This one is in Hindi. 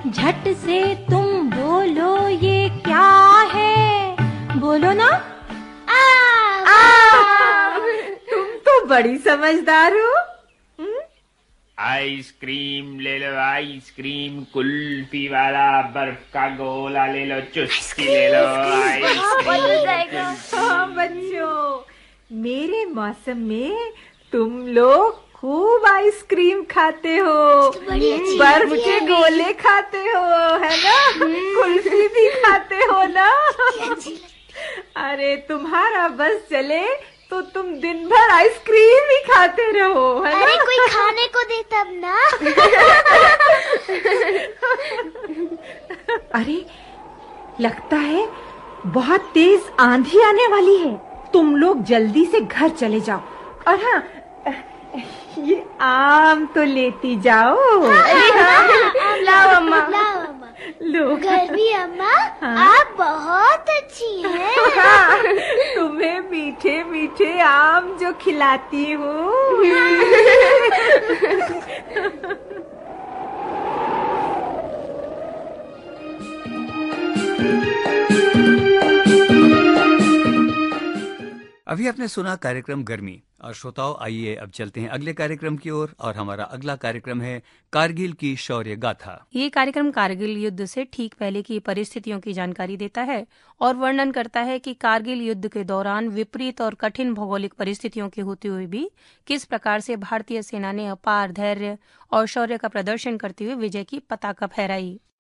झट से तुम बोलो ये क्या है, बोलो ना। तुम तो बड़ी समझदार हो। आइसक्रीम ले लो आइसक्रीम, कुल्फी वाला, बर्फ का गोला ले लो, चुस्की ले लो आइसक्रीम। हाँ बच्चों, मेरे मौसम में तुम लोग खूब आइसक्रीम खाते हो, बर्फ के गोले खाते हो, है ना, कुल्फी भी खाते हो ना। अरे तुम्हारा बस चले तो तुम दिन भर आइसक्रीम ही खाते रहो, है ना। अरे कोई खाने को दे तब ना। अरे लगता है बहुत तेज आंधी आने वाली है, तुम लोग जल्दी से घर चले जाओ। और हाँ, ये आम तो लेती जाओ। लाओ अम्मा, लाओ अम्मा। लो। गर्मी अम्मा, हाँ? आप बहुत अच्छी हैं। हाँ, तुम्हें मीठे मीठे आम जो खिलाती हूँ। अभी आपने सुना कार्यक्रम गर्मी। और श्रोताओं, आइए अब चलते हैं अगले कार्यक्रम की ओर। और हमारा अगला कार्यक्रम है कारगिल की शौर्य गाथा। ये कार्यक्रम कारगिल युद्ध से ठीक पहले की परिस्थितियों की जानकारी देता है और वर्णन करता है कि कारगिल युद्ध के दौरान विपरीत और कठिन भौगोलिक परिस्थितियों के होते हुए भी किस प्रकार से भारतीय सेना ने अपार धैर्य और शौर्य का प्रदर्शन करते हुए विजय की पताका फहराई।